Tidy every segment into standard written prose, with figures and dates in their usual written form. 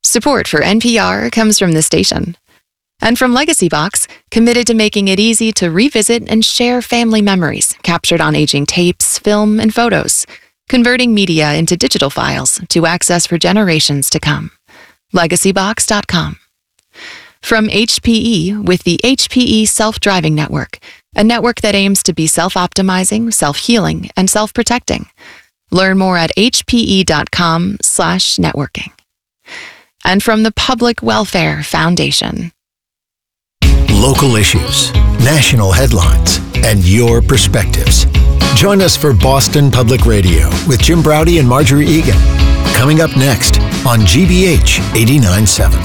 Support for NPR comes from the station. And from Legacy Box, committed to making it easy to revisit and share family memories captured on aging tapes, film, and photos, converting media into digital files to access for generations to come. LegacyBox.com. From HPE with the HPE Self-Driving Network, a network that aims to be self-optimizing, self-healing, and self-protecting. Learn more at hpe.com/networking. And from the Public Welfare Foundation. Local issues, national headlines, and your perspectives. Join us for Boston Public Radio with Jim Braude and Marjorie Egan. Coming up next on GBH 89.7.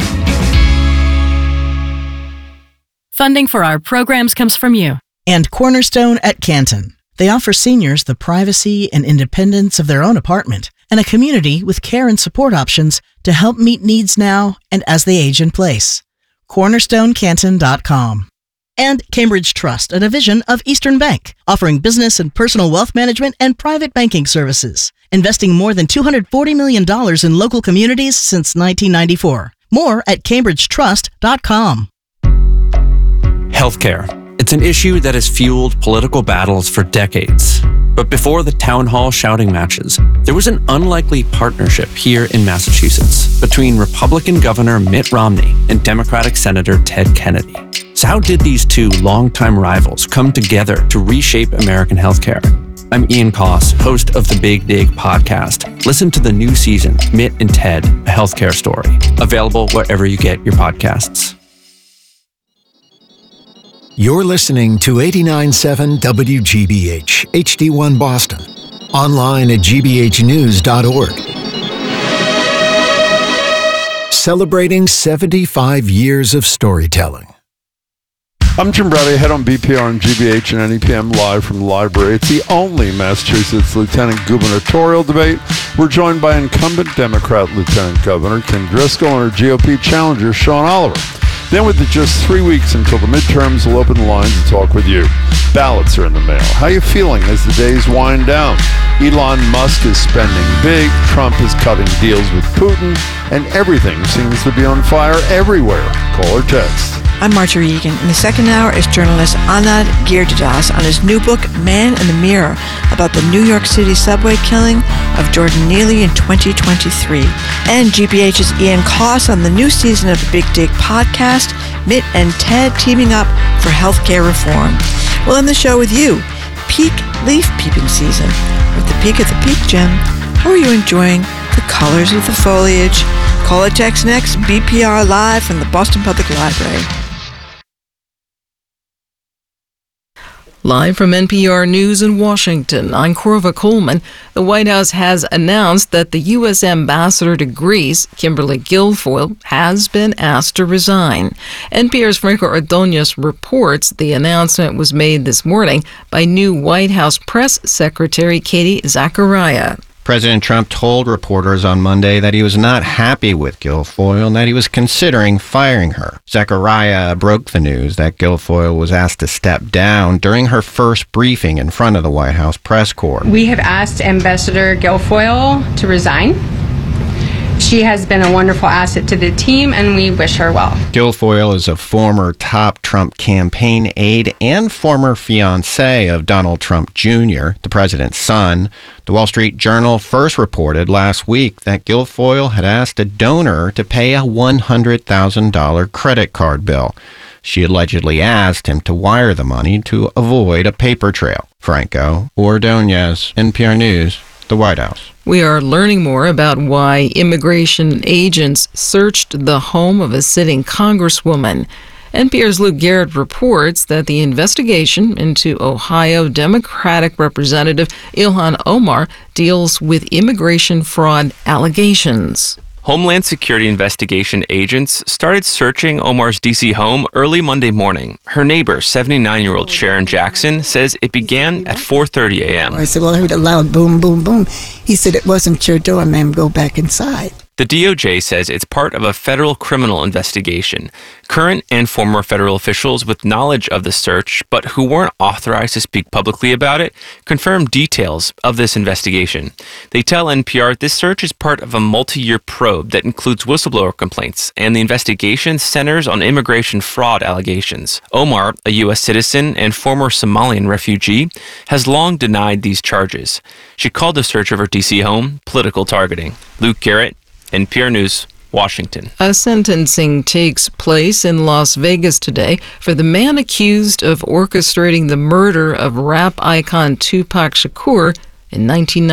Funding for our programs comes from you. And Cornerstone at Canton. They offer seniors the privacy and independence of their own apartment and a community with care and support options to help meet needs now and as they age in place. CornerstoneCanton.com. And Cambridge Trust, a division of Eastern Bank, offering business and personal wealth management and private banking services, investing more than $240 million in local communities since 1994. More at CambridgeTrust.com. Healthcare. It's an issue that has fueled political battles for decades. But before the town hall shouting matches, there was an unlikely partnership here in Massachusetts between Republican Governor Mitt Romney and Democratic Senator Ted Kennedy. So how did these two longtime rivals come together to reshape American healthcare? I'm Ian Koss, host of the Big Dig podcast. Listen to the new season, Mitt and Ted, A Healthcare Story. Available wherever you get your podcasts. You're listening to 89.7 WGBH, HD1 Boston. Online at gbhnews.org. Celebrating 75 years of storytelling. I'm Jim Braude, head on BPR and GBH and NEPM live from the library. It's the only Massachusetts lieutenant gubernatorial debate. We're joined by incumbent Democrat Lieutenant Governor Kim Driscoll and her GOP challenger Sean Oliver. Then with just 3 weeks until the midterms, we'll open the lines and talk with you. Ballots are in the mail. How are you feeling as the days wind down? Elon Musk is spending big, Trump is cutting deals with Putin, and everything seems to be on fire everywhere. Call or text. I'm Marjorie Egan. In the second hour is journalist Anand Giridharadas on his new book, Man in the Mirror, about the New York City subway killing of Jordan Neely in 2023. And GBH's Ian Koss on the new season of the Big Dig podcast, Mitt and Ted teaming up for healthcare reform. We'll end the show with you. Peak leaf peeping season. At the peak of the peak, Jim, how are you enjoying the colors of the foliage? Call or text next, BPR live from the Boston Public Library. Live from NPR News in Washington, I'm Corva Coleman. The White House has announced that the U.S. ambassador to Greece, Kimberly Guilfoyle, has been asked to resign. NPR's Franco Ordonez reports the announcement was made this morning by new White House Press Secretary Katie Zachariah. President Trump told reporters on Monday that he was not happy with Guilfoyle and that he was considering firing her. Zachariah broke the news that Guilfoyle was asked to step down during her first briefing in front of the White House press corps. We have asked Ambassador Guilfoyle to resign. She has been a wonderful asset to the team, and we wish her well. Guilfoyle is a former top Trump campaign aide and former fiancé of Donald Trump Jr., the president's son. The Wall Street Journal first reported last week that Guilfoyle had asked a donor to pay a $100,000 credit card bill. She allegedly asked him to wire the money to avoid a paper trail. Franco Ordonez, NPR News, the White House. We are learning more about why immigration agents searched the home of a sitting congresswoman. NPR's Luke Garrett reports that the investigation into Ohio Democratic Representative Ilhan Omar deals with immigration fraud allegations. Homeland Security investigation agents started searching Omar's D.C. home early Monday morning. Her neighbor, 79-year-old Sharon Jackson, says it began at 4:30 a.m. I said, well, I heard a loud boom, boom, boom. He said, it wasn't your door, ma'am. Go back inside. The DOJ says it's part of a federal criminal investigation. Current and former federal officials with knowledge of the search, but who weren't authorized to speak publicly about it, confirmed details of this investigation. They tell NPR this search is part of a multi-year probe that includes whistleblower complaints, and the investigation centers on immigration fraud allegations. Omar, a U.S. citizen and former Somalian refugee, has long denied these charges. She called the search of her D.C. home political targeting. Luke Garrett, NPR News, Washington. A sentencing takes place in Las Vegas today for the man accused of orchestrating the murder of rap icon Tupac Shakur in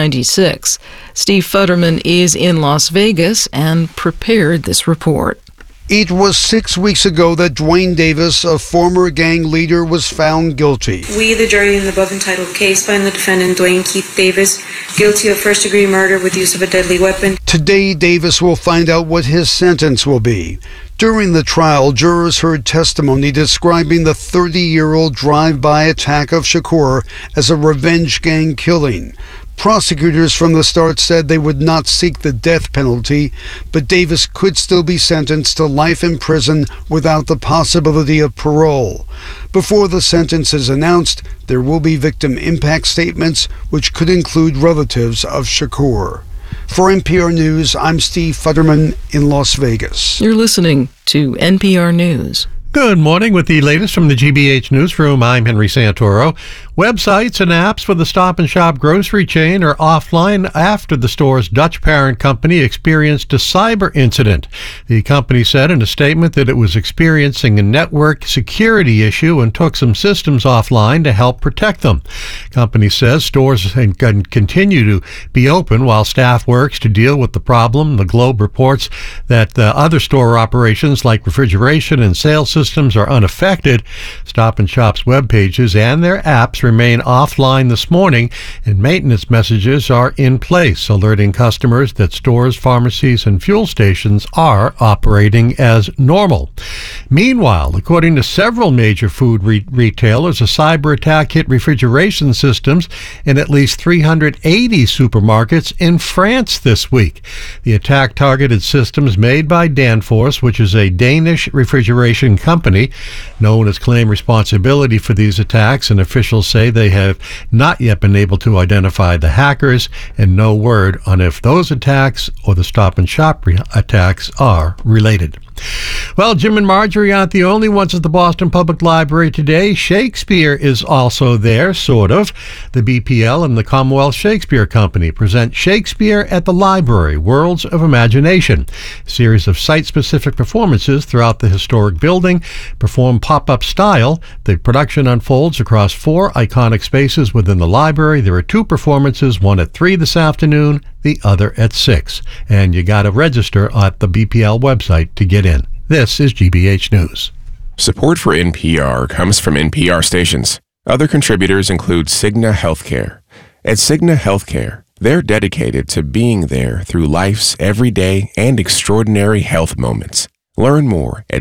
1996. Steve Futterman is in Las Vegas and prepared this report. It was 6 weeks ago that Dwayne Davis, a former gang leader, was found guilty. We, the jury in the above entitled case, find the defendant, Dwayne Keith Davis, guilty of first-degree murder with use of a deadly weapon. Today, Davis will find out what his sentence will be. During the trial, jurors heard testimony describing the 30-year-old drive-by attack of Shakur as a revenge gang killing. Prosecutors from the start said they would not seek the death penalty, but Davis could still be sentenced to life in prison without the possibility of parole. Before the sentence is announced, there will be victim impact statements, which could include relatives of Shakur. For NPR News, I'm Steve Futterman in Las Vegas. You're listening to NPR News. Good morning. With the latest from the GBH Newsroom, I'm Henry Santoro. Websites and apps for the Stop & Shop grocery chain are offline after the store's Dutch parent company experienced a cyber incident. The company said in a statement that it was experiencing a network security issue and took some systems offline to help protect them. The company says stores can continue to be open while staff works to deal with the problem. The Globe reports that other store operations like refrigeration and sales systems are unaffected. Stop & Shop's web pages and their apps remain offline this morning, and maintenance messages are in place, alerting customers that stores, pharmacies, and fuel stations are operating as normal. Meanwhile, according to several major food retailers, a cyber attack hit refrigeration systems in at least 380 supermarkets in France this week. The attack targeted systems made by Danfoss, which is a Danish refrigeration company. No one has claimed responsibility for these attacks, and officials say they have not yet been able to identify the hackers, and no word on if those attacks or the Stop & Shop attacks are related. Well, Jim and Marjorie aren't the only ones at the Boston Public Library today. Shakespeare is also there, sort of. The BPL and the Commonwealth Shakespeare Company present Shakespeare at the Library, Worlds of Imagination. A series of site-specific performances throughout the historic building perform pop-up style. The production unfolds across 4 iconic spaces within the library. There are 2 performances, one at 3 this afternoon, the other at 6. And you got to register at the BPL website to get in. This is GBH News. Support for NPR comes from NPR stations. Other contributors include Cigna Healthcare. At Cigna Healthcare, they're dedicated to being there through life's everyday and extraordinary health moments. Learn more at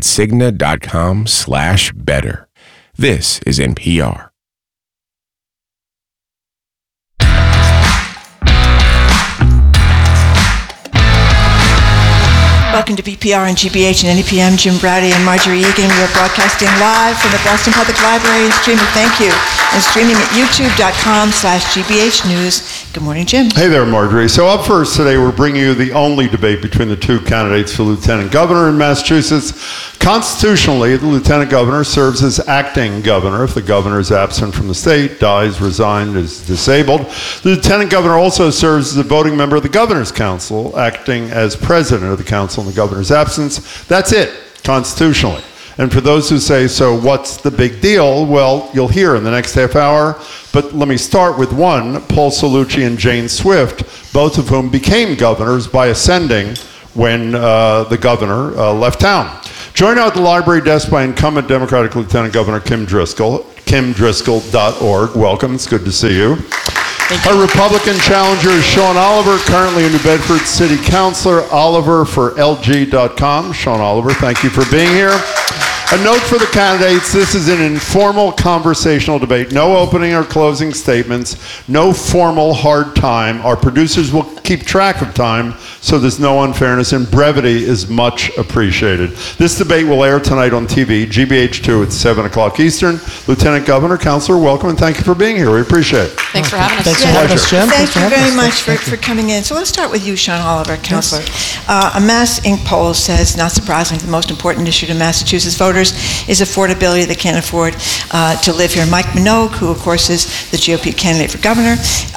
Cigna.com/better. This is NPR. Welcome to BPR and GBH and NEPM. Jim Browdy and Marjorie Egan. We are broadcasting live from the Boston Public Library. Streaming, thank you. And streaming at youtube.com/GBH News. Good morning, Jim. Hey there, Marjorie. So up first today, we're bringing you the only debate between the 2 candidates for lieutenant governor in Massachusetts. Constitutionally, the lieutenant governor serves as acting governor if the governor is absent from the state, dies, resigned, is disabled. The lieutenant governor also serves as a voting member of the governor's council, acting as president of the council in the governor's absence. That's it, constitutionally. And for those who say, so what's the big deal? Well, you'll hear in the next half hour. But let me start with one, Paul Cellucci and Jane Swift, both of whom became governors by ascending when the governor left town. Joined out at the library desk by incumbent Democratic Lieutenant Governor Kim Driscoll, kimdriscoll.org. Welcome, it's good to see you. Our Republican challenger is Sean Oliver, currently a New Bedford City Councilor. Oliver for LG.com. Sean Oliver, thank you for being here. A note for the candidates, this is an informal conversational debate. No opening or closing statements, no formal hard time. Our producers will keep track of time, so there's no unfairness, and brevity is much appreciated. This debate will air tonight on TV, GBH2 at 7 o'clock Eastern. Lieutenant Governor, Counselor, welcome, and thank you for being here. We appreciate it. Thanks for having us. Thanks for having us, Jim. Thank you very much for coming in. So let's start with you, Sean Oliver, Counselor. A Mass Inc. poll says, not surprisingly, the most important issue to Massachusetts voters is affordability. They can't afford to live here. Mike Minogue, who of course is the GOP candidate for governor,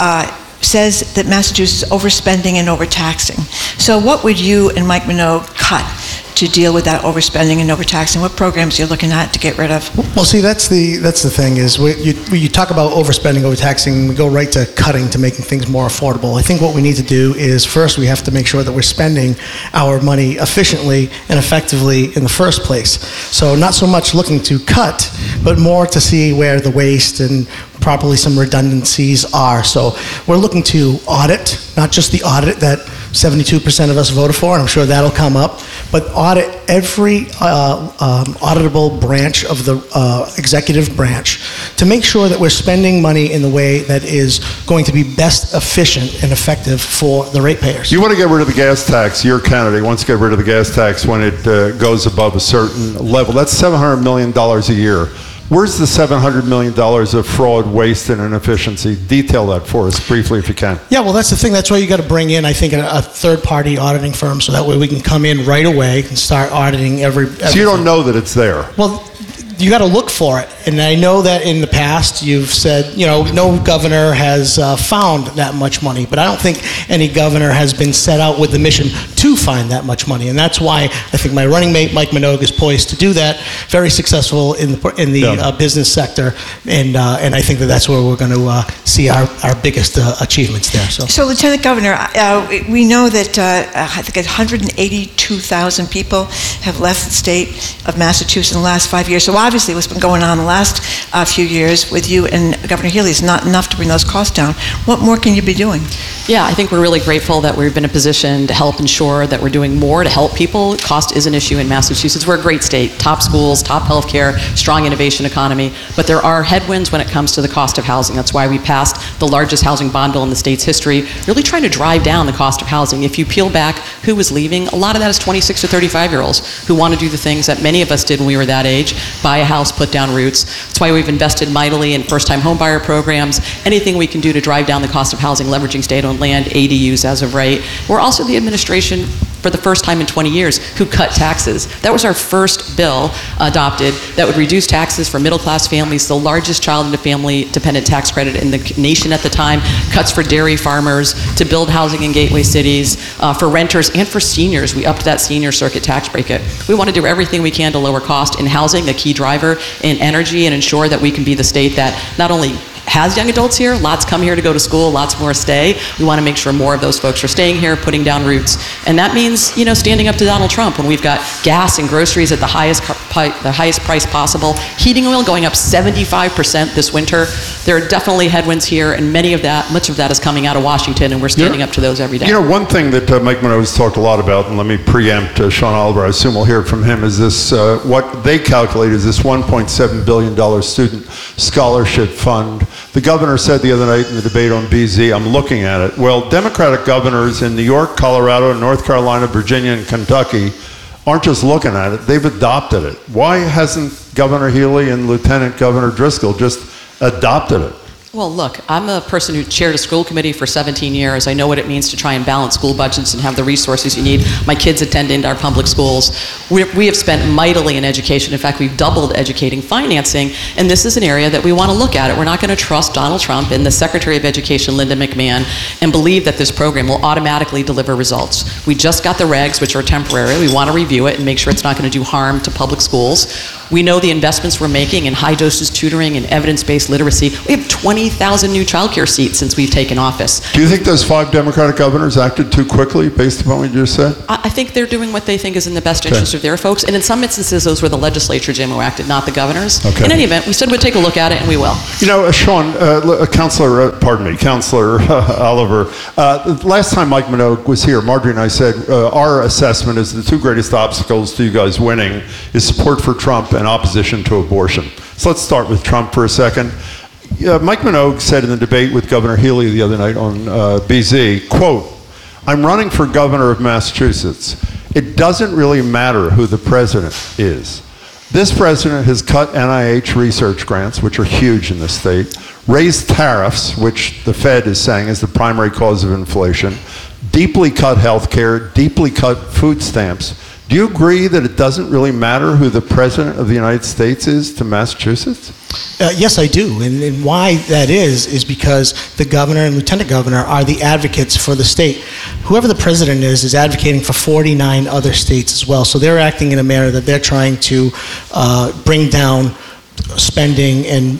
says that Massachusetts is overspending and overtaxing. So what would you and Mike Minogue cut to deal with that overspending and overtaxing? What programs are you looking at to get rid of? Well, see, that's the thing is you talk about overspending, overtaxing, we go right to cutting, to making things more affordable. I think what we need to do is first we have to make sure that we're spending our money efficiently and effectively in the first place. So not so much looking to cut, but more to see where the waste and properly some redundancies are. So we're looking to audit, not just the audit that 72% of us voted for, and I'm sure that'll come up, but audit every auditable branch of the executive branch to make sure that we're spending money in the way that is going to be best efficient and effective for the ratepayers. You want to get rid of the gas tax. Your candidate wants to get rid of the gas tax when it goes above a certain level. That's $700 million a year. Where's the $700 million of fraud, waste, and inefficiency? Detail that for us briefly if you can. Yeah, well, that's the thing. That's why you got to bring in, I think, a third-party auditing firm, so that way we can come in right away and start auditing everything. So you don't know that it's there? Well, you got to look for it. And I know that in the past you've said, no governor has found that much money, but I don't think any governor has been set out with the mission to find that much money. And that's why I think my running mate, Mike Minogue, is poised to do that. Very successful in the business sector. And I think that's where we're going to see our biggest achievements there. So Lieutenant Governor, we know that I think 182,000 people have left the state of Massachusetts in the last 5 years. So obviously what's been going on in the last few years with you and Governor Healy is not enough to bring those costs down. What more can you be doing? Yeah, I think we're really grateful that we've been in a position to help ensure that we're doing more to help people. Cost is an issue in Massachusetts. We're a great state, top schools, top healthcare, strong innovation economy, but there are headwinds when it comes to the cost of housing. That's why we passed the largest housing bond bill in the state's history, really trying to drive down the cost of housing. If you peel back who was leaving, a lot of that is 26 to 35-year-olds who want to do the things that many of us did when we were that age, buy a house, put down roots. That's why we've invested mightily in first-time homebuyer programs, anything we can do to drive down the cost of housing, leveraging state-owned land, ADUs as of right. We're also the administration, for the first time in 20 years, who cut taxes. That was our first bill adopted that would reduce taxes for middle-class families, the largest child and family dependent tax credit in the nation at the time, cuts for dairy farmers, to build housing in gateway cities, for renters and for seniors. We upped that senior circuit tax bracket. We want to do everything we can to lower cost in housing, a key driver in energy, and ensure that we can be the state that not only has young adults here, lots come here to go to school, lots more stay. We want to make sure more of those folks are staying here, putting down roots. And that means, standing up to Donald Trump when we've got gas and groceries at the highest price possible, heating oil going up 75% this winter. There are definitely headwinds here, and much of that is coming out of Washington, and we're standing up to those every day. One thing that Mike Minogue has talked a lot about, and let me preempt Sean Oliver, I assume we'll hear from him, is this, what they calculate is this $1.7 billion student scholarship fund. The governor said the other night in the debate on BZ, I'm looking at it, well, Democratic governors in New York, Colorado, North Carolina, Virginia, and Kentucky aren't just looking at it, they've adopted it. Why hasn't Governor Healy and Lieutenant Governor Driscoll just adopted it? Well, look, I'm a person who chaired a school committee for 17 years. I know what it means to try and balance school budgets and have the resources you need. My kids attend into our public schools. We have spent mightily in education. In fact, we've doubled educating financing, and this is an area that we want to look at. We're not going to trust Donald Trump and the Secretary of Education, Linda McMahon, and believe that this program will automatically deliver results. We just got the regs, which are temporary. We want to review it and make sure it's not going to do harm to public schools. We know the investments we're making in high dosage tutoring and evidence-based literacy. We have 20,000 new childcare seats since we've taken office. Do you think those 5 Democratic governors acted too quickly based upon what you just said? I think they're doing what they think is in the best interest of their folks. And in some instances, those were the legislature, Jim, who acted, not the governors. Okay. In any event, we said we'd take a look at it, and we will. Sean, Counselor Oliver, last time Mike Minogue was here, Marjorie and I said our assessment is the 2 greatest obstacles to you guys winning is support for Trump in opposition to abortion. So let's start with Trump for a second. Mike Minogue said in the debate with Governor Healy the other night on BZ, quote, "I'm running for governor of Massachusetts. It doesn't really matter who the president is. This president has cut NIH research grants, which are huge in the state, raised tariffs, which the Fed is saying is the primary cause of inflation, deeply cut health care, deeply cut food stamps. Do you agree that it doesn't really matter who the president of the United States is to Massachusetts?" Yes, I do. And why that is because the governor and lieutenant governor are the advocates for the state. Whoever the president is advocating for 49 other states as well. So they're acting in a manner that they're trying to bring down spending and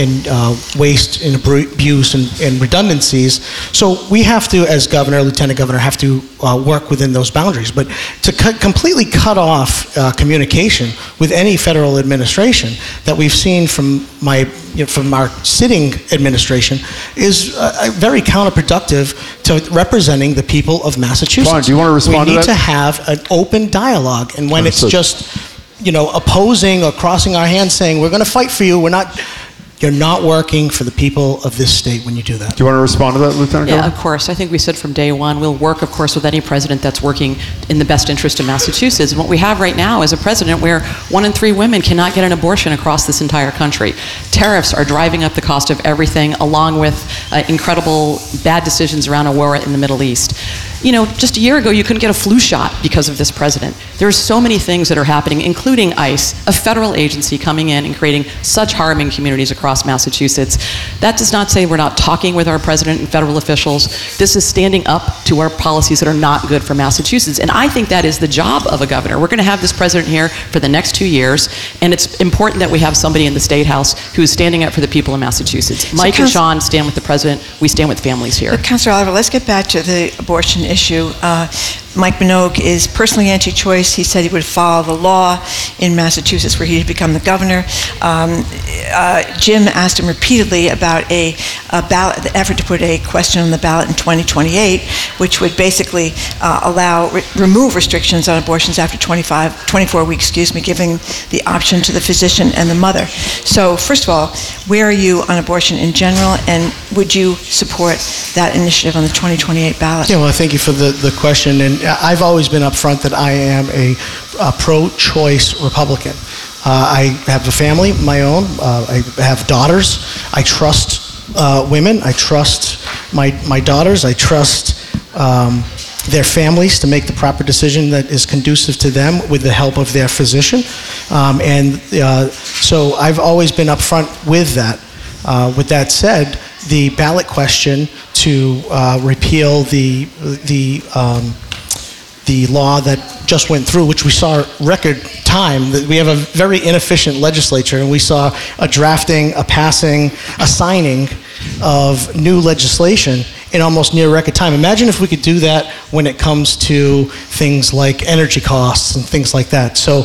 waste and abuse and redundancies. So we have to, as governor, lieutenant governor, have to work within those boundaries. But to completely cut off communication with any federal administration that we've seen from our sitting administration is very counterproductive to representing the people of Massachusetts. Fine. Do you want to respond to that? We need to have an open dialogue, and when it's just opposing or crossing our hands saying, we're going to fight for you, you're not working for the people of this state when you do that. Do you want to respond to that, Lieutenant Governor? Yeah, of course. I think we said from day one, we'll work, of course, with any president that's working in the best interest of Massachusetts. And what we have right now is a president where 1 in 3 women cannot get an abortion across this entire country. Tariffs are driving up the cost of everything, along with incredible bad decisions around a war in the Middle East. Just a year ago, you couldn't get a flu shot because of this president. There are so many things that are happening, including ICE, a federal agency coming in and creating such harm in communities across Massachusetts. That does not say we're not talking with our president and federal officials. This is standing up to our policies that are not good for Massachusetts. And I think that is the job of a governor. We're going to have this president here for the next 2 years, and it's important that we have somebody in the State House who is standing up for the people of Massachusetts. Mike and Sean stand with the president. We stand with families here. Councilor Oliver, let's get back to the abortion issue. Mike Minogue is personally anti-choice. He said he would follow the law in Massachusetts where he had become the governor. Jim asked him repeatedly about the effort to put a question on the ballot in 2028, which would basically remove restrictions on abortions after 24 weeks, giving the option to the physician and the mother. So first of all, where are you on abortion in general, and would you support that initiative on the 2028 ballot? Yeah, well, thank you for the question. And I've always been upfront that I am a pro-choice Republican. I have a family of my own. I have daughters. I trust women. I trust my daughters. I trust their families to make the proper decision that is conducive to them with the help of their physician. So I've always been upfront with that. With that said, the ballot question to repeal the law that just went through, which we saw record time, that we have a very inefficient legislature, and we saw a drafting, a passing, a signing of new legislation in almost near record time. Imagine if we could do that when it comes to things like energy costs and things like that. So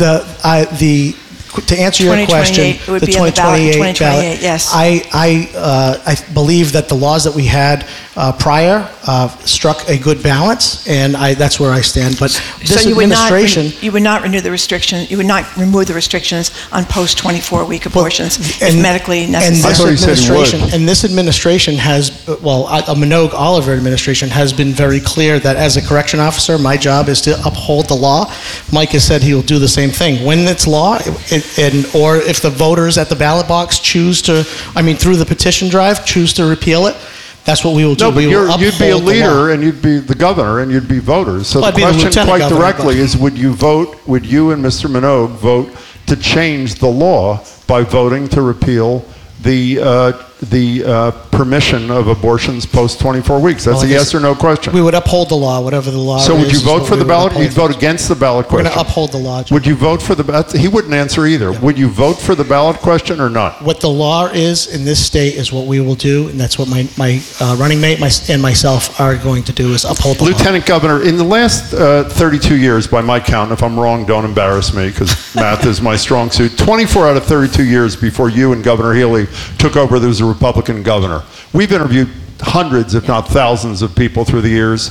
to answer your question, the 2028 ballot, yes. I believe that the laws that we had prior struck a good balance, and that's where I stand. But this administration, you would not renew the restrictions. You would not remove the restrictions on post 24-week abortions if medically necessary. And this administration has, a Minogue Oliver administration has been very clear that as a correction officer, my job is to uphold the law. Mike has said he will do the same thing when it's law. Or if the voters at the ballot box choose to, through the petition drive, choose to repeal it, that's what we will do. No, but you'd be a leader, and you'd be the governor, and you'd be voters. So the question quite directly is, would you and Mr. Minogue vote to change the law by voting to repeal the permission of abortions post 24 weeks? That's a yes or no question. We would uphold the law, whatever the law is. So would you vote for the ballot? You'd vote against the ballot question? We're going to uphold the law. Would you vote for he wouldn't answer either. Yeah. Would you vote for the ballot question or not? What the law is in this state is what we will do, and that's what my running mate and myself are going to do, is uphold the law. Lieutenant Governor, in the last 32 years, by my count, if I'm wrong, don't embarrass me, because math is my strong suit, 24 out of 32 years before you and Governor Healy took over, there was a Republican governor. We've interviewed hundreds, if not thousands, of people through the years.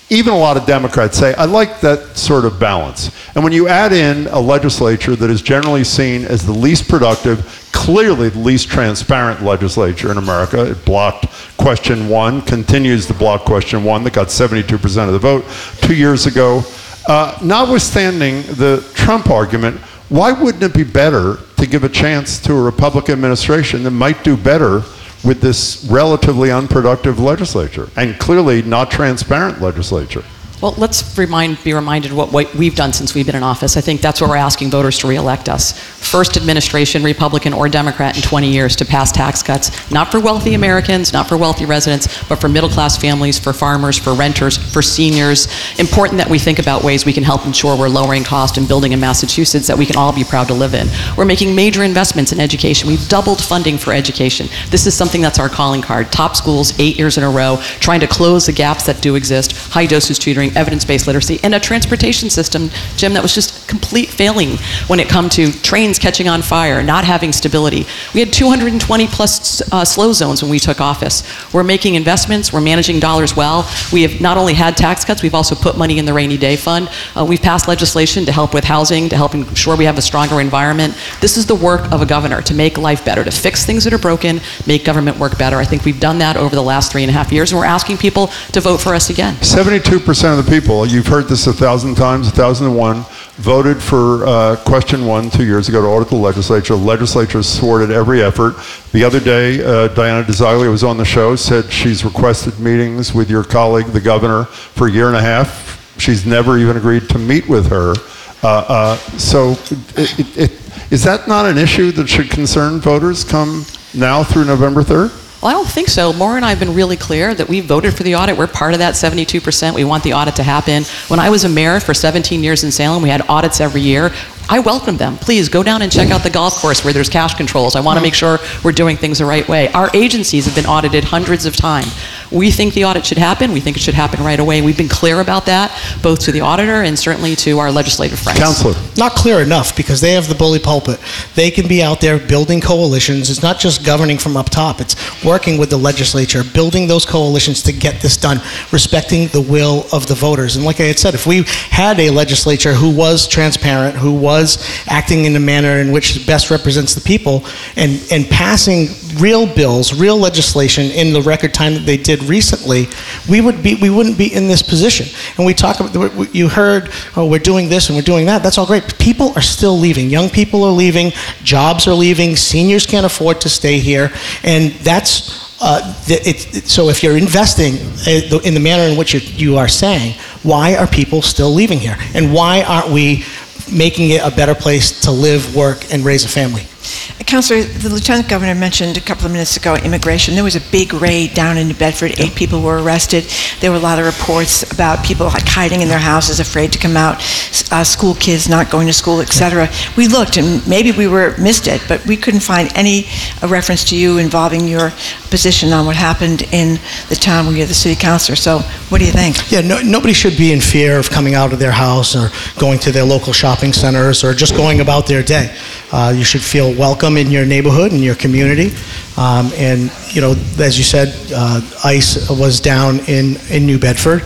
even a lot of Democrats say, I like that sort of balance. And when you add in a legislature that is generally seen as the least productive, clearly the least transparent legislature in America, it blocked question 1, continues to block question 1 that got 72% of the vote 2 years ago. Notwithstanding the Trump argument, why wouldn't it be better to give a chance to a Republican administration that might do better with this relatively unproductive legislature and clearly not transparent legislature? Well, let's be reminded what we've done since we've been in office. I think that's what we're asking voters to reelect us. First administration, Republican or Democrat, in 20 years to pass tax cuts, not for wealthy Americans, not for wealthy residents, but for middle-class families, for farmers, for renters, for seniors. Important that we think about ways we can help ensure we're lowering cost and building in Massachusetts that we can all be proud to live in. We're making major investments in education. We've doubled funding for education. This is something that's our calling card. Top schools, 8 years in a row, trying to close the gaps that do exist, high-dosage tutoring, evidence-based literacy, and a transportation system, Jim, that was just complete failing when it come to trains catching on fire, not having stability. We had 220 plus slow zones when we took office. We're making investments, we're managing dollars well. We have not only had tax cuts, we've also put money in the rainy day fund. We've passed legislation to help with housing, to help ensure we have a stronger environment. This is the work of a governor, to make life better, to fix things that are broken, make government work better. I think we've done that over the last 3.5 years, and we're asking people to vote for us again. 72% of the people, you've heard this 1,000 times, 1,001, voted for question 1 2 years ago to audit the legislature. The legislature thwarted every effort. The other day, Diana DeZaglia was on the show, said she's requested meetings with your colleague, the governor, for a year and a half. She's never even agreed to meet with her. Is that not an issue that should concern voters come now through November 3rd? Well, I don't think so. Maura and I have been really clear that we voted for the audit. We're part of that 72%. We want the audit to happen. When I was a mayor for 17 years in Salem, we had audits every year. I welcome them. Please go down and check out the golf course where there's cash controls. I want to make sure we're doing things the right way. Our agencies have been audited hundreds of times. We think the audit should happen. We think it should happen right away. We've been clear about that, both to the auditor and certainly to our legislative friends. Counselor. Not clear enough, because they have the bully pulpit. They can be out there building coalitions. It's not just governing from up top. It's working with the legislature, building those coalitions to get this done, respecting the will of the voters. And like I had said, if we had a legislature who was transparent, who was acting in a manner in which best represents the people, and passing real bills, real legislation in the record time that they did recently, we wouldn't be in this position. And we talk about, you heard, oh, we're doing this and we're doing that. That's all great. People are still leaving. Young people are leaving. Jobs are leaving. Seniors can't afford to stay here. And that's so if you're investing in the manner in which you are saying, why are people still leaving here? And why aren't we making it a better place to live, work, and raise a family? Councillor, the Lieutenant Governor mentioned a couple of minutes ago immigration. There was a big raid down in New Bedford. 8 people were arrested. There were a lot of reports about people like hiding in their houses, afraid to come out, school kids not going to school, etc. We looked, and maybe we missed it, but we couldn't find any reference to you involving your position on what happened in the town where you're the city councilor. So what do you think? Yeah, nobody should be in fear of coming out of their house or going to their local shopping centers or just going about their day. You should feel welcome in your neighborhood, in your community. And, you know, as you said, ICE was down in New Bedford.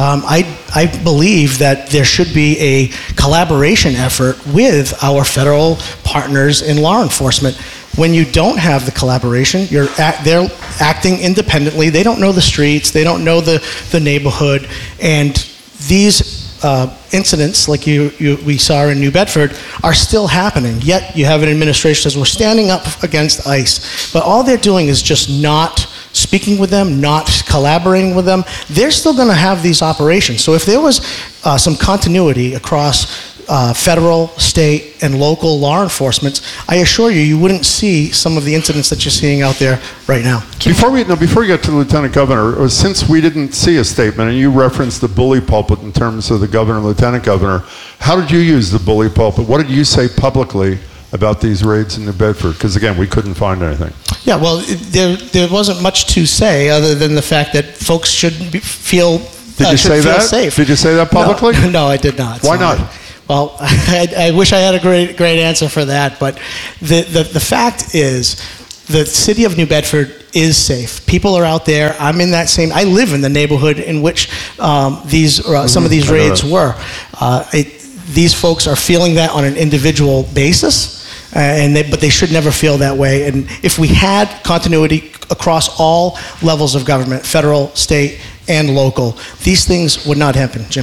I believe that there should be a collaboration effort with our federal partners in law enforcement. When you don't have the collaboration, they're acting independently. They don't know the streets. They don't know the neighborhood. And these incidents like we saw in New Bedford are still happening. Yet you have an administration that says we're standing up against ICE, but all they're doing is just not speaking with them, not collaborating with them. They're still going to have these operations. So if there was some continuity across federal, state, and local law enforcement, I assure you, you wouldn't see some of the incidents that you're seeing out there right now. Before we get to the Lieutenant Governor, since we didn't see a statement, and you referenced the bully pulpit in terms of the Governor and Lieutenant Governor, how did you use the bully pulpit? What did you say publicly about these raids in New Bedford? Because again, we couldn't find anything. Yeah, well, there wasn't much to say other than the fact that folks should feel Did you say that? Safe. Did you say that publicly? No, I did not. Why not? Well, I wish I had a great answer for that, but the fact is the city of New Bedford is safe. People are out there. I live in the neighborhood in which some of these raids were. These folks are feeling that on an individual basis, but they should never feel that way. And if we had continuity across all levels of government, federal, state, and local, these things would not happen. Jim?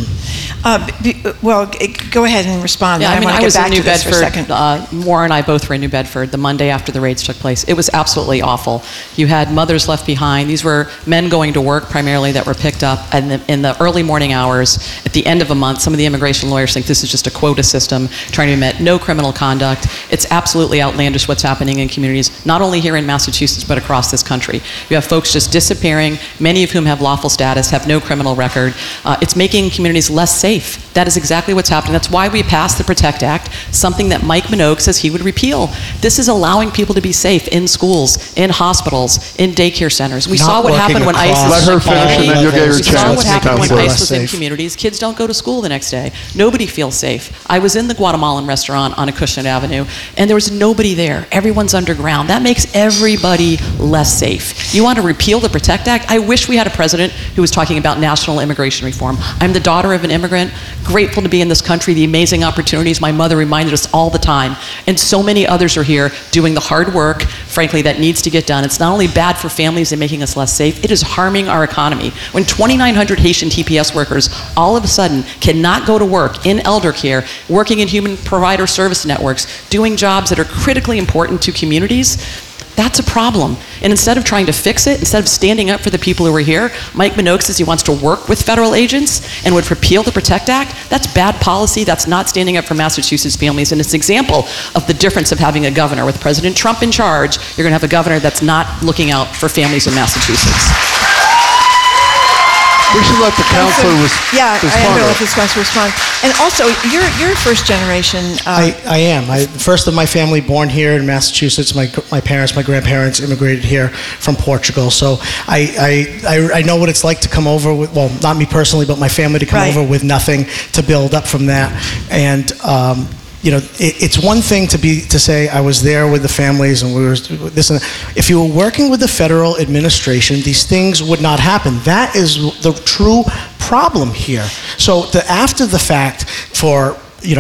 Well, go ahead and respond. Yeah, I was in New Bedford. Maura and I both were in New Bedford the Monday after the raids took place. It was absolutely awful. You had mothers left behind. These were men going to work primarily that were picked up in the early morning hours at the end of a month. Some of the immigration lawyers think this is just a quota system trying to admit no criminal conduct. It's absolutely outlandish what's happening in communities, not only here in Massachusetts, but across this country. You have folks just disappearing, many of whom have lawful status, have no criminal record. It's making communities less safe. That is exactly what's happening. That's why we passed the PROTECT Act, something that Mike Minogue says he would repeal. This is allowing people to be safe in schools, in hospitals, in daycare centers. We saw what happened when ICE Let her finish and then you'll get your chance. We saw what happened when ICE was in communities. Kids don't go to school the next day. Nobody feels safe. I was in the Guatemalan restaurant on Acushnet Avenue, and there was nobody there. Everyone's underground. That makes everybody less safe. You want to repeal the PROTECT Act? I wish we had a president who was talking about national immigration reform. I'm the daughter of an immigrant, grateful to be in this country, the amazing opportunities my mother reminded us all the time. And so many others are here doing the hard work, frankly, that needs to get done. It's not only bad for families and making us less safe, it is harming our economy. When 2,900 Haitian TPS workers all of a sudden cannot go to work in elder care, working in human provider service networks, doing jobs that are critically important to communities, that's a problem. And instead of trying to fix it, instead of standing up for the people who are here, Mike Minogue says he wants to work with federal agents and would repeal the PROTECT Act. That's bad policy. That's not standing up for Massachusetts families. And it's an example of the difference of having a governor. With President Trump in charge, you're going to have a governor that's not looking out for families in Massachusetts. We should let the counselor respond. Yeah, I don't know if this wants to respond. And also, you're first generation. I am. First of my family born here in Massachusetts. My parents, my grandparents immigrated here from Portugal. So I know what it's like to come over with, well, not me personally, but my family to come over with nothing, to build up from that. And it's one thing to say I was there with the families and we were this and that. If you were working with the federal administration, these things would not happen. That is the true problem here. So after the fact, for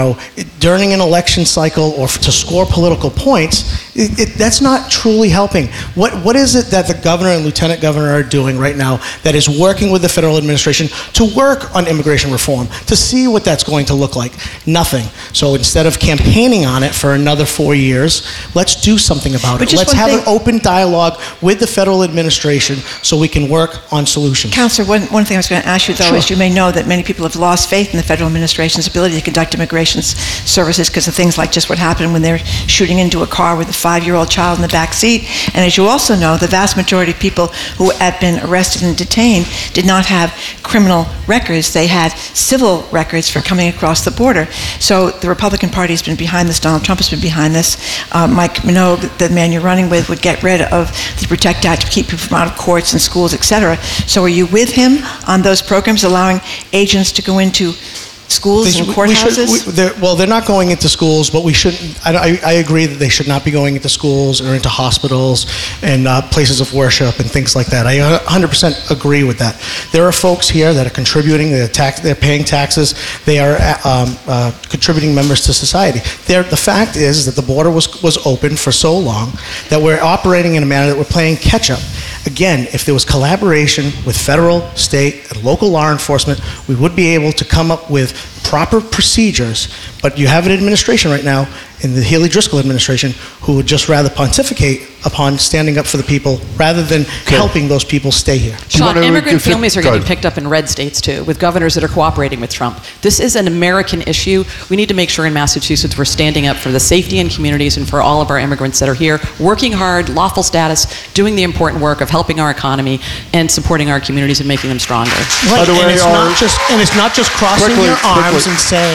during an election cycle or to score political points, that's not truly helping. What is it that the governor and lieutenant governor are doing right now that is working with the federal administration to work on immigration reform, to see what that's going to look like? Nothing. So instead of campaigning on it for another 4 years, let's do something about it. Let's have an open dialogue with the federal administration so we can work on solutions. Counselor, one thing I was going to ask you, though, is you may know that many people have lost faith in the federal administration's ability to conduct immigration services because of things like just what happened when they're shooting into a car with a 5-year-old child in the back seat. And as you also know, the vast majority of people who had been arrested and detained did not have criminal records. They had civil records for coming across the border. So the Republican Party has been behind this. Donald Trump has been behind this. Mike Minogue, the man you're running with, would get rid of the PROTECT Act to keep people from out of courts and schools, etc. So are you with him on those programs, allowing agents to go into schools and courthouses? They're not going into schools, but we shouldn't. I agree that they should not be going into schools or into hospitals and places of worship and things like that. I 100% agree with that. There are folks here that are contributing. They're paying taxes. They are contributing members to society. The fact is that the border was open for so long that we're operating in a manner that we're playing catch up. Again, if there was collaboration with federal, state, and local law enforcement, we would be able to come up with proper procedures. But you have an administration right now, in the Haley Driscoll administration, who would just rather pontificate upon standing up for the people rather than helping those people stay here. Sean, immigrant families are getting picked up in red states too, with governors that are cooperating with Trump. This is an American issue. We need to make sure in Massachusetts we're standing up for the safety in communities and for all of our immigrants that are here, working hard, lawful status, doing the important work of helping our economy and supporting our communities and making them stronger. Right. By the way, it's not just crossing your arms and saying,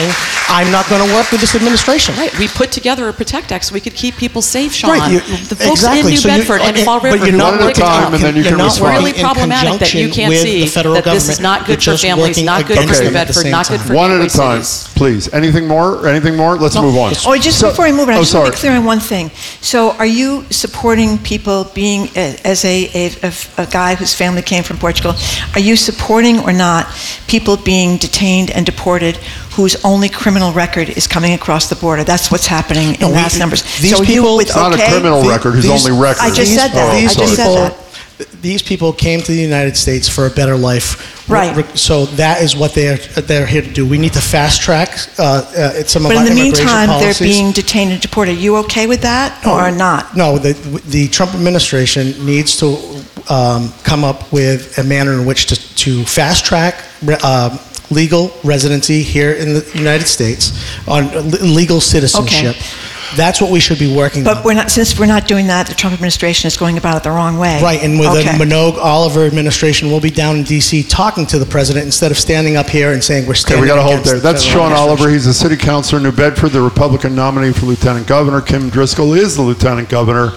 I'm not going to work with this administration. Right. We put together a PROTECT Act so we could keep people safe, Sean. Right. The folks in New Bedford and Fall River. But you're not at a time, and then you can respond. It's really problematic that you can't see that this is not good for families, not good for New Bedford, not good for one at a time, please. Anything more? Let's move on. Before we move on, I just want to be clear on one thing. So are you supporting people being, as a guy whose family came from Portugal, are you supporting or not people being detained and deported whose only criminal record is coming across the border? That's what's happening in vast numbers. These people, it's not a criminal record, his only record. I just said that. These people came to the United States for a better life. Right. So that is what they're here to do. We need to fast track some of our immigration policies. But in the meantime, they're being detained and deported. Are you okay with that or not? No, the Trump administration needs to come up with a manner in which to fast track legal residency here in the United States on legal citizenship. Okay. That's what we should be working on. But since we're not doing that, the Trump administration is going about it the wrong way. Right, and with the Minogue-Oliver administration, we'll be down in D.C. talking to the president instead of standing up here and saying we're standing against. Okay, we got to hold there. That's Sean Oliver. He's a city councilor in New Bedford, the Republican nominee for lieutenant governor. Kim Driscoll is the lieutenant governor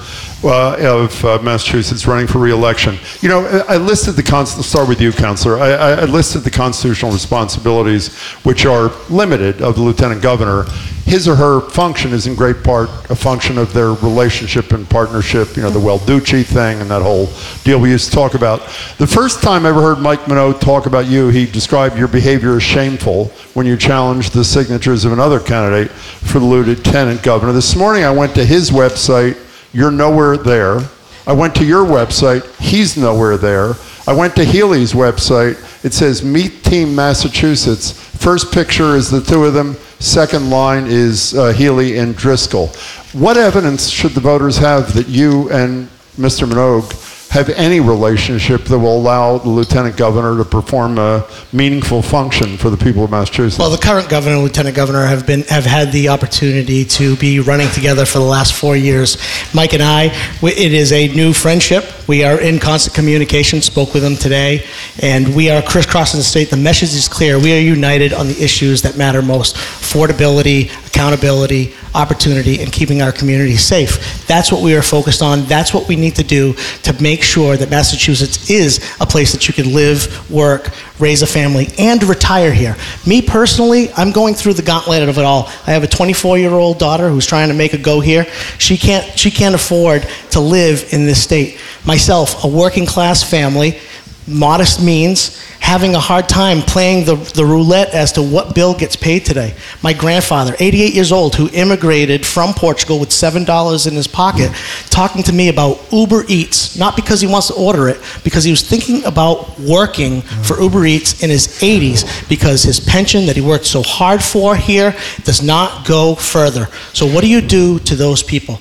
of Massachusetts, running for re-election. You know, I listed I'll start with you, Counselor. I listed the constitutional responsibilities, which are limited, of the lieutenant governor. His or her function is in great part a function of their relationship and partnership, you know, the Welducci thing and that whole deal we used to talk about. The first time I ever heard Mike Minogue talk about you, he described your behavior as shameful when you challenged the signatures of another candidate for the lieutenant governor. This morning I went to his website. You're nowhere there. I went to your website. He's nowhere there. I went to Healy's website. It says Meet Team Massachusetts. First picture is the two of them. Second line is Healy and Driscoll. What evidence should the voters have that you and Mr. Minogue have any relationship that will allow the lieutenant governor to perform a meaningful function for the people of Massachusetts? Well, the current governor and lieutenant governor have had the opportunity to be running together for the last 4 years. Mike and I, it is a new friendship. We are in constant communication, spoke with him today, and we are crisscrossing the state. The message is clear. We are united on the issues that matter most: affordability, accountability, opportunity, and keeping our community safe. That's what we are focused on. That's what we need to do to make sure that Massachusetts is a place that you can live, work, raise a family, and retire here. Me personally, I'm going through the gauntlet of it all. I have a 24-year-old daughter who's trying to make a go here. She can't afford to live in this state. Myself, a working class family, modest means, having a hard time playing the roulette as to what bill gets paid today. My grandfather, 88 years old, who immigrated from Portugal with $7 in his pocket, talking to me about Uber Eats, not because he wants to order it, because he was thinking about working for Uber Eats in his 80s because his pension that he worked so hard for here does not go further. So what do you do to those people?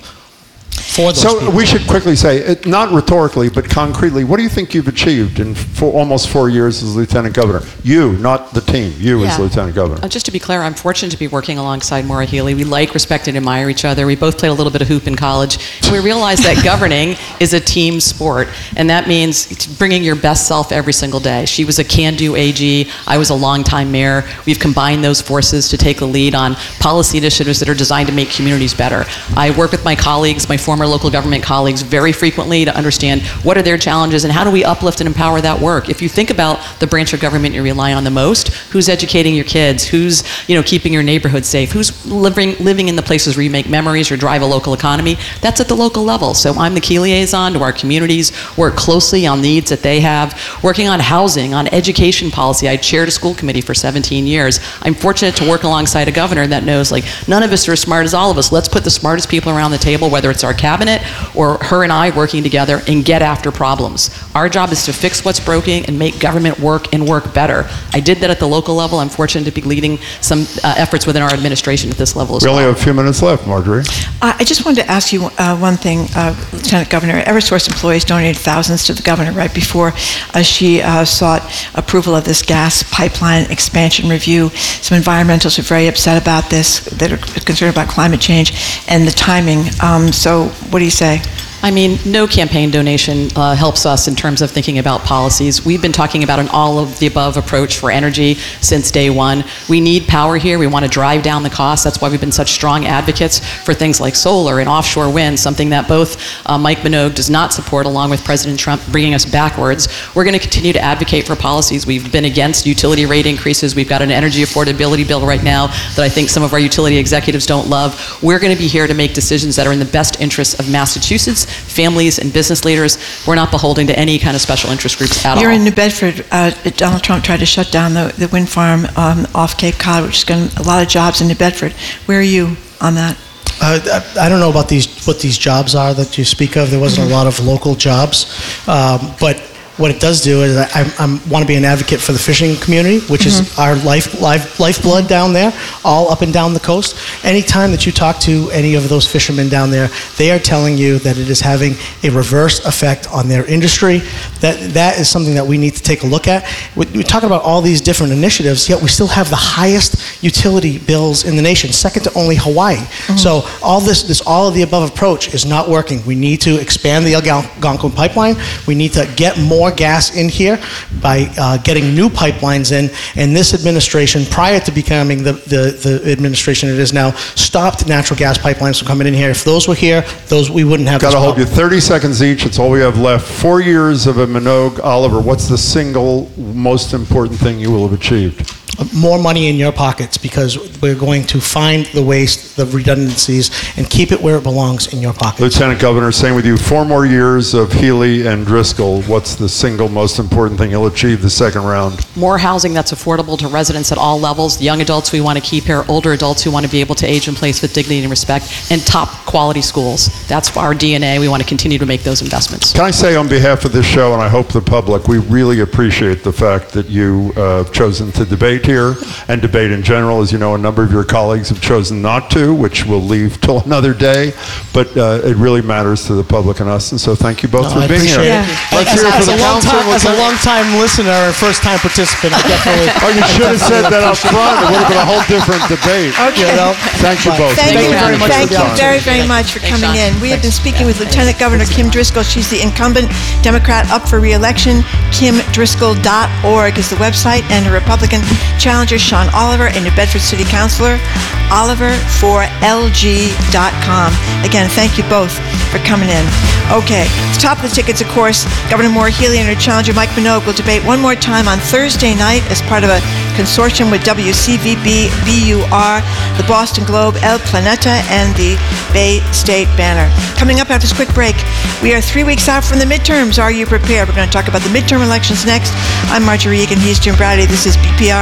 So we should quickly say, not rhetorically, but concretely, what do you think you've achieved in almost 4 years as lieutenant governor? You, not the team. You as lieutenant governor. Just to be clear, I'm fortunate to be working alongside Maura Healey. We like, respect, and admire each other. We both played a little bit of hoop in college. And we realized that governing is a team sport, and that means bringing your best self every single day. She was a can-do AG. I was a longtime mayor. We've combined those forces to take the lead on policy initiatives that are designed to make communities better. I work with my colleagues, my former local government colleagues, very frequently to understand what are their challenges and how do we uplift and empower that work. If you think about the branch of government you rely on the most, who's educating your kids, who's keeping your neighborhood safe, who's living in the places where you make memories or drive a local economy, that's at the local level. So I'm the key liaison to our communities, work closely on needs that they have, working on housing, on education policy. I chaired a school committee for 17 years. I'm fortunate to work alongside a governor that knows, none of us are as smart as all of us. Let's put the smartest people around the table, whether it's our cabinet or her and I working together, and get after problems. Our job is to fix what's broken and make government work and work better. I did that at the local level. I'm fortunate to be leading some efforts within our administration at this level as well. We only have a few minutes left, Marjorie. I just wanted to ask you one thing, Lieutenant Governor. Eversource employees donated thousands to the governor right before she sought approval of this gas pipeline expansion review. Some environmentalists are very upset about this, that are concerned about climate change and the timing. So what do you say? I mean, no campaign donation helps us in terms of thinking about policies. We've been talking about an all-of-the-above approach for energy since day one. We need power here. We want to drive down the cost. That's why we've been such strong advocates for things like solar and offshore wind, something that both Mike Minogue does not support, along with President Trump, bringing us backwards. We're going to continue to advocate for policies. We've been against utility rate increases. We've got an energy affordability bill right now that I think some of our utility executives don't love. We're going to be here to make decisions that are in the best interests of Massachusetts, families, and business leaders. We're not beholden to any kind of special interest groups at all. You're in New Bedford. Donald Trump tried to shut down the wind farm off Cape Cod, which is going to a lot of jobs in New Bedford. Where are you on that? I don't know about what these jobs are that you speak of. There wasn't a lot of local jobs, but what it does do is I want to be an advocate for the fishing community, which is our lifeblood down there, all up and down the coast. Anytime that you talk to any of those fishermen down there, they are telling you that it is having a reverse effect on their industry. That is something that we need to take a look at. We're talking about all these different initiatives, yet we still have the highest utility bills in the nation, second to only Hawaii. So all this all of the above approach is not working. We need to expand the Algonquin pipeline. We need to get more gas in here by getting new pipelines in. And this administration, prior to becoming the administration it is now, stopped natural gas pipelines from coming in here. If those were here, we wouldn't have. Got to hold you 30 seconds each. It's all we have left. 4 years of a Minogue. Oliver, what's the single most important thing you will have achieved? More money in your pockets, because we're going to find the waste, the redundancies, and keep it where it belongs, in your pockets. Lieutenant Governor, same with you. 4 more years of Healy and Driscoll. What's the single most important thing you'll achieve the second round? More housing that's affordable to residents at all levels. The young adults we want to keep here, older adults who want to be able to age in place with dignity and respect, and top quality schools. That's our DNA. We want to continue to make those investments. Can I say on behalf of this show, and I hope the public, we really appreciate the fact that you have chosen to debate here and debate in general. As you know, a number of your colleagues have chosen not to, which we'll leave till another day, but it really matters to the public and us, and so thank you both for being here. Let's hear it for the council. As a long-time listener and first-time participant, I definitely... Oh, you should have said that up front. It would have been a whole different debate. Okay. You know? Thank you both. Thank you very much. Thank you very, very much for coming in. We have been speaking with Lieutenant Governor Kim Driscoll. She's the incumbent Democrat up for re-election. KimDriscoll.org is the website, and a Republican challenger, Sean Oliver, a New Bedford City Councilor, Oliver4LG.com. Again, thank you both for coming in. Okay, the top of the tickets, of course, Governor Maura Healey and her challenger Mike Minogue will debate one more time on Thursday night as part of a consortium with WCVB, BUR, the Boston Globe, El Planeta, and the Bay State Banner. Coming up after this quick break, we are 3 weeks out from the midterms. Are you prepared? We're going to talk about the midterm elections next. I'm Marjorie Egan. He's Jim Brady. This is BPR.